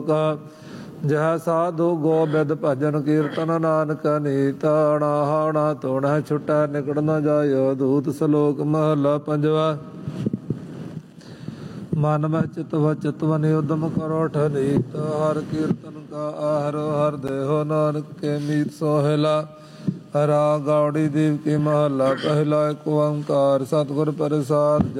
ਜਹ ਸਾਧੂ ਗੋਬਿੰਦ ਭਜਨ ਕੀਰਤਨ ਨਾਨਕ ਨੀਤਾ ਹਾਣਾ ਧੋਣਾ ਛੁਟੈ ਨਿਕੜ ਨ ਜਾਇਓ ਦੂਤ ਸਲੋਕ ਮਹਲਾ ਪੰਜਵਾ। ਮਨ ਮੈਂ ਚਿਤਵ ਚਿਤਵਨ ਉਦਮ ਕਰੋ ਠਨੀਤ ਹਰ ਕੀਰਤਨ ਕਾ ਆਹਰੋ ਹਰ ਦੇਹੋ ਨਾਨਕ ਕੇ ਮੀਤ ਸੋਹਿਲਾ। ਰਾਗ ਗੌੜੀ ਦੇਵ ਕੀ ਮਹਲਾ ਪਹਿਲਾ। ਏਕ ਓੰਕਾਰ ਸਤਿਗੁਰ ਪ੍ਰਸਾਦਿ।